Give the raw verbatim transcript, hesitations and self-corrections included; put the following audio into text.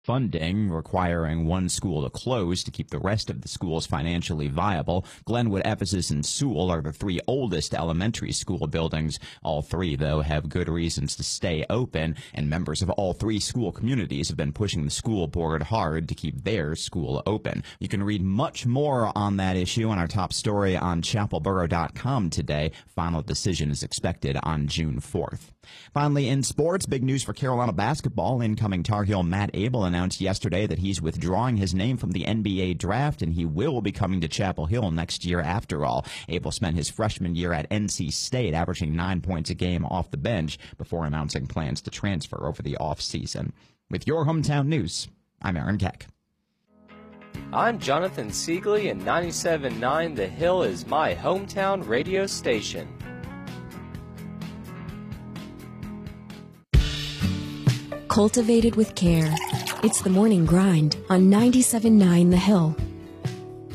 funding, requiring one school to close to keep the rest of the schools financially viable. Glenwood, Ephesus, and Sewell are the three oldest elementary school buildings. All three, though, have good reasons to stay open, and members of all three school communities have been pushing the school board hard to keep their school open. You can read much more on that issue on our top story on chapel borough dot com today. Final decision is expected on June fourth. Finally, in sports, big news for Carolina basketball. Incoming Tar Heel Matt Abel announced yesterday that he's withdrawing his name from the N B A draft, and he will be coming to Chapel Hill next year after all. Abel spent his freshman year at N C State, averaging nine points a game off the bench before announcing plans to transfer over the offseason. With your hometown news, I'm Aaron Keck. I'm Jonathan Siegley, and ninety-seven point nine The Hill is my hometown radio station. Cultivated with care. It's the morning grind on ninety-seven point nine The Hill.